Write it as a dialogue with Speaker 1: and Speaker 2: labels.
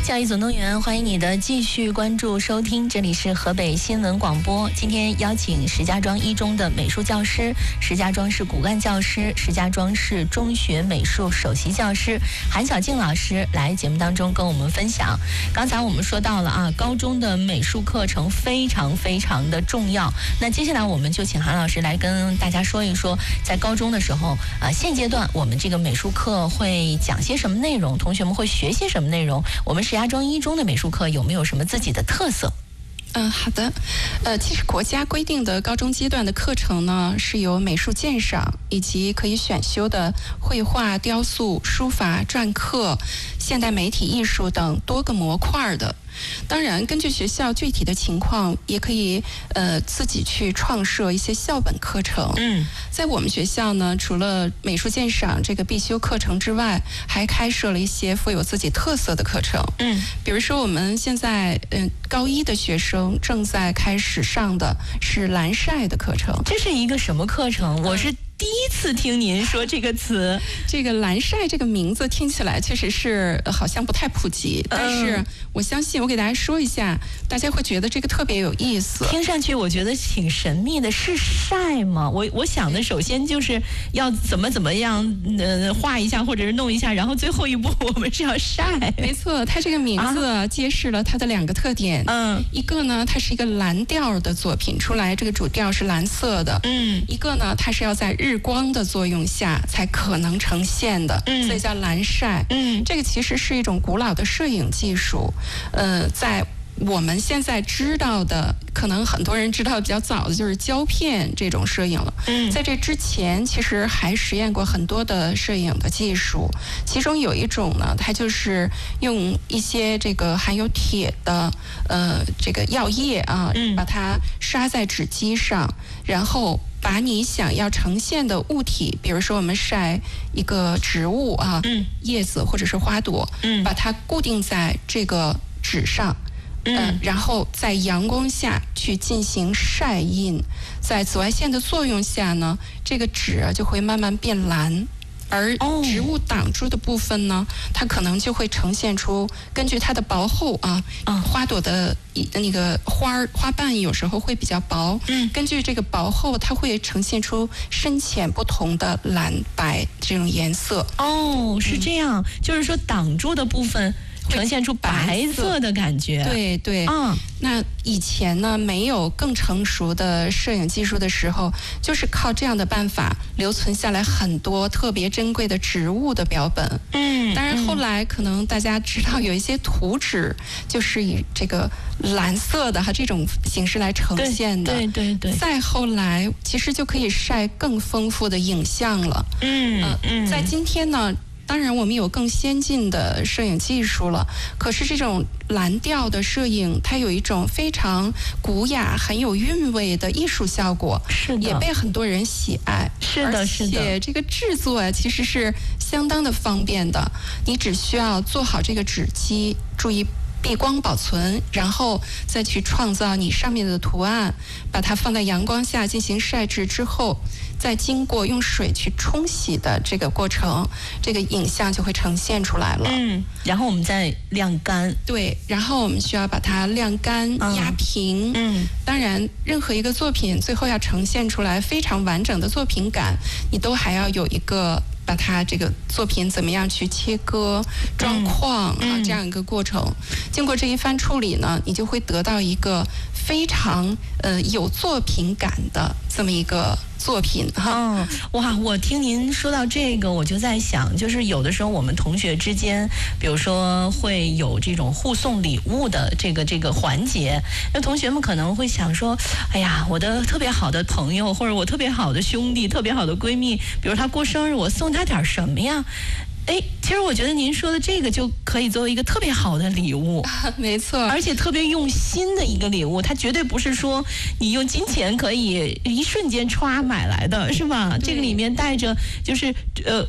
Speaker 1: 教育总动员，欢迎你的继续关注收听，这里是河北新闻广播。今天邀请石家庄一中的美术教师、石家庄市骨干教师、石家庄市中学美术首席教师韩小静老师来节目当中跟我们分享。刚才我们说到了啊，高中的美术课程非常的重要。那接下来我们就请韩老师来跟大家说一说，在高中的时候，现阶段我们这个美术课会讲些什么内容，同学们会学些什么内容？我们石家庄一中的美术课有没有什么自己的特色？
Speaker 2: 好的，其实国家规定的高中阶段的课程呢，是由美术鉴赏以及可以选修的绘画、雕塑、书法、篆刻、现代媒体艺术等多个模块的。当然，根据学校具体的情况，也可以自己去创设一些校本课程。在我们学校呢，除了美术鉴赏这个必修课程之外，还开设了一些富有自己特色的课程。比如说我们现在高一的学生正在开始上的是蓝晒的课程。
Speaker 1: 这是一个什么课程？我是第一次听您说这个词。
Speaker 2: 这个蓝晒这个名字听起来确实是好像不太普及，但是我相信我给大家说一下，大家会觉得这个特别有意思。
Speaker 1: 听上去我觉得挺神秘的，是晒吗？我想的首先就是要怎么样画一下或者是弄一下，然后最后一步我们是要晒。
Speaker 2: 没错，它这个名字揭示了它的两个特点。一个呢，它是一个蓝调的作品，出来这个主调是蓝色的。一个呢，它是要在日光的作用下才可能呈现的，所以叫蓝晒。这个其实是一种古老的摄影技术。在我们现在知道的，可能很多人知道比较早的就是胶片这种摄影了。在这之前，其实还实验过很多的摄影的技术，其中有一种呢，它就是用一些这个含有铁的这个药液啊，把它刷在纸基上，然后把你想要呈现的物体，比如说我们晒一个植物啊，叶子或者是花朵，把它固定在这个纸上。然后在阳光下去进行晒印，在紫外线的作用下呢，这个纸就会慢慢变蓝，而植物挡住的部分呢，它可能就会呈现出，根据它的薄厚啊，花朵的那个花瓣有时候会比较薄，根据这个薄厚，它会呈现出深浅不同的蓝白这种颜色。
Speaker 1: 是这样，就是说挡住的部分呈现出白色的感觉。
Speaker 2: 对。那以前呢，没有更成熟的摄影技术的时候，就是靠这样的办法留存下来很多特别珍贵的植物的标本。当然后来可能大家知道有一些图纸就是以这个蓝色的这种形式来呈现的。对。再后来其实就可以晒更丰富的影像了。在今天呢，当然我们有更先进的摄影技术了，可是这种蓝调的摄影，它有一种非常古雅、很有韵味的艺术效果，也被很多人喜爱。而且这个制作其实是相当的方便的，你只需要做好这个纸基，注意避光保存，然后再去创造你上面的图案，把它放在阳光下进行晒制之后，再经过用水去冲洗的这个过程，这个影像就会呈现出来了。
Speaker 1: 然后我们再晾干。
Speaker 2: 对，然后我们需要把它晾干、压平。当然，任何一个作品最后要呈现出来非常完整的作品感，你都还要有一个把它这个作品怎么样去切割、装框这样一个过程。经过这一番处理呢，你就会得到一个非常有作品感的这么一个作品
Speaker 1: 哇！我听您说到这个，我就在想，就是有的时候我们同学之间，比如说会有这种互送礼物的这个环节，那同学们可能会想说，哎呀，我的特别好的朋友，或者我特别好的兄弟、特别好的闺蜜，比如他过生日，我送他点什么呀？其实我觉得您说的这个就可以作为一个特别好的礼物。
Speaker 2: 没错，
Speaker 1: 而且特别用心的一个礼物，它绝对不是说你用金钱可以一瞬间歘买来的，是吧？这个里面带着就是